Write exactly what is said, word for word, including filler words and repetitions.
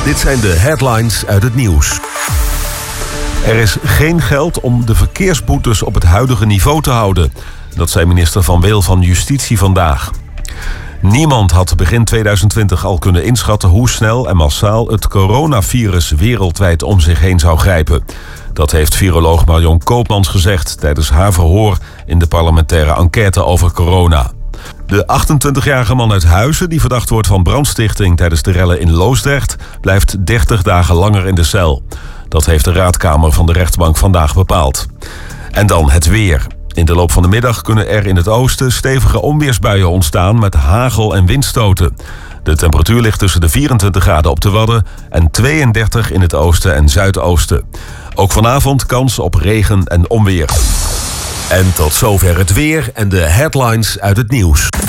Dit zijn de headlines uit het nieuws. Er is geen geld om de verkeersboetes op het huidige niveau te houden. Dat zei minister Van Weel van Justitie vandaag. Niemand had begin tweeduizend twintig al kunnen inschatten hoe snel en massaal het coronavirus wereldwijd om zich heen zou grijpen. Dat heeft viroloog Marion Koopmans gezegd tijdens haar verhoor in de parlementaire enquête over corona. De achtentwintigjarige man uit Huizen, die verdacht wordt van brandstichting tijdens de rellen in Loosdrecht, blijft dertig dagen langer in de cel. Dat heeft de raadkamer van de rechtbank vandaag bepaald. En dan het weer. In de loop van de middag kunnen er in het oosten stevige onweersbuien ontstaan met hagel en windstoten. De temperatuur ligt tussen de vierentwintig graden op de Wadden en tweeëndertig in het oosten en zuidoosten. Ook vanavond kans op regen en onweer. En tot zover het weer en de headlines uit het nieuws.